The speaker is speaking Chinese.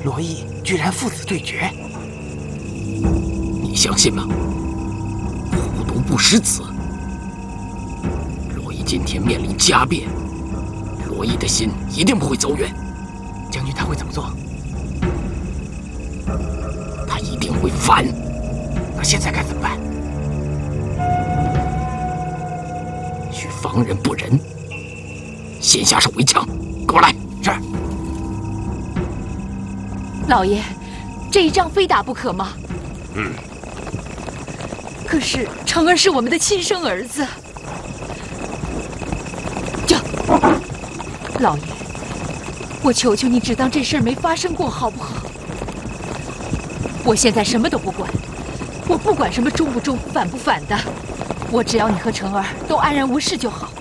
罗毅居然父子对决， 你相信吗？虎毒不食子。罗毅今天面临家变，罗毅的心一定不会走远。 将军他会怎么做？ 他一定会反。 那现在该怎么办？ 需防人不仁，先下手为强。跟我来。 是。 老爷，这一仗非打不可吗？可是成儿是我们的亲生儿子。老爷，我求求你，只当这事儿没发生过，好不好？我现在什么都不管，我不管什么忠不忠、反不反的，我只要你和成儿都安然无事就好。